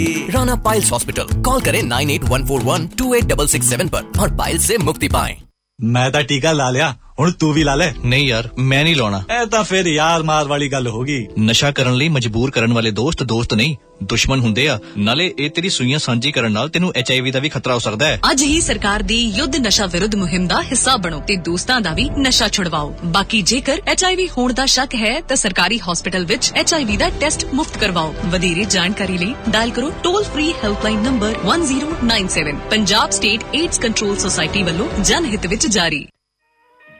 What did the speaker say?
Rana piles hospital. Call करें 9814128667 पर और पाइल्स से मुक्ति पाएं। मैं तो टीका ला लिया, हुण तू भी ला ले। नहीं यार, मैं नहीं लाना। ए तां फिर यार मार वाली गल होगी। नशा करन लई मजबूर करन वाले दोस्त दोस्त नहीं दुश्मन हुंदे आ। नाले ए तेरी सुइयां साਂਝੀ ਕਰਨ ਨਾਲ ਤੈਨੂੰ HIV ਦਾ ਵੀ ਖਤਰਾ ਹੋ ਸਕਦਾ ਹੈ। ਅੱਜ ਹੀ ਸਰਕਾਰ ਦੀ ਯੁੱਧ ਨਸ਼ਾ ਵਿਰੁੱਧ ਮੁਹਿੰਮ ਦਾ ਹਿੱਸਾ ਬਣੋ ਤੇ ਦੋਸਤਾਂ ਦਾ ਵੀ ਨਸ਼ਾ ਛੁਡਵਾਓ। ਬਾਕੀ ਜੇਕਰ HIV ਹੋਣ ਦਾ ਸ਼ੱਕ ਹੈ ਤਾਂ ਸਰਕਾਰੀ ਹਸਪਤਾਲ ਵਿੱਚ HIV ਦਾ ਟੈਸਟ ਮੁਫਤ ਕਰਵਾਓ। ਵਧੇਰੇ ਜਾਣਕਾਰੀ ਲਈ ਡਾਇਲ ਕਰੋ toll free helpline number 1097। Punjab state AIDS control society ਵੱਲੋਂ ਜਨ ਹਿੱਤ ਵਿੱਚ ਜਾਰੀ।